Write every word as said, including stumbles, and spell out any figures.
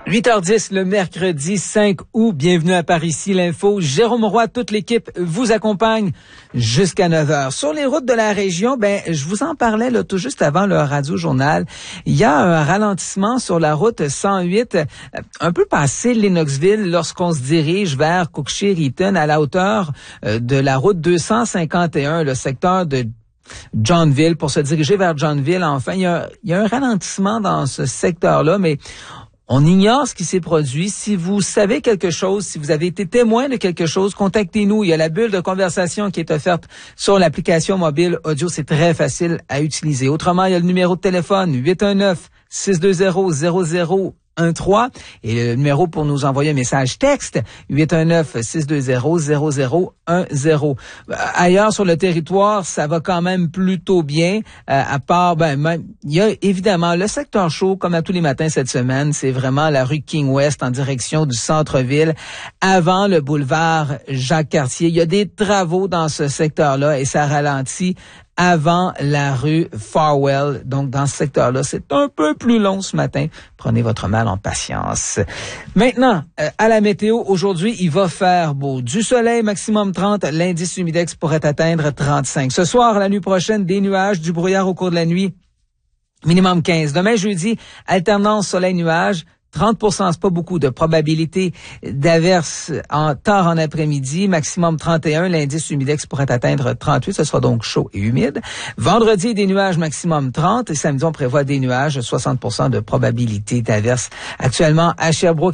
huit heures dix le mercredi cinq août. Bienvenue à Par ici l'info. Jérôme Roy, toute l'équipe vous accompagne jusqu'à neuf heures. Sur les routes de la région, ben je vous en parlais là tout juste avant le radio-journal. Il y a un ralentissement sur la route cent huit, un peu passé Lennoxville lorsqu'on se dirige vers Cookshire-Eaton à la hauteur de la route deux cent cinquante et un, le secteur de Johnville, pour se diriger vers Johnville. Enfin, il y a, il y a un ralentissement dans ce secteur-là, mais on ignore ce qui s'est produit. Si vous savez quelque chose, si vous avez été témoin de quelque chose, contactez-nous. Il y a la bulle de conversation qui est offerte sur l'application mobile audio. C'est très facile à utiliser. Autrement, il y a le numéro de téléphone huit un neuf, six deux zéro, zéro zéro un trois et le numéro pour nous envoyer un message texte huit un neuf, six deux zéro, zéro zéro un zéro. Ailleurs sur le territoire, ça va quand même plutôt bien, euh, à part, ben, même, il y a évidemment le secteur chaud, comme à tous les matins cette semaine, c'est vraiment la rue King-West en direction du centre-ville, avant le boulevard Jacques-Cartier. Il y a des travaux dans ce secteur-là et ça ralentit avant la rue Farwell. Donc, dans ce secteur-là, c'est un peu plus long ce matin. Prenez votre mal en patience. Maintenant, euh, à la météo, aujourd'hui, il va faire beau. Du soleil, maximum trente. L'indice humidex pourrait atteindre trente-cinq. Ce soir, la nuit prochaine, des nuages, du brouillard au cours de la nuit. Minimum quinze. Demain, jeudi, alternance soleil-nuage. trente pour cent, c'est pas beaucoup de probabilité d'averse en tard en après-midi, maximum trente et un, l'indice humidex pourrait atteindre trente-huit, ce sera donc chaud et humide. Vendredi, des nuages maximum trente et samedi, on prévoit des nuages, soixante pour cent de probabilité d'averse. Actuellement, à Sherbrooke,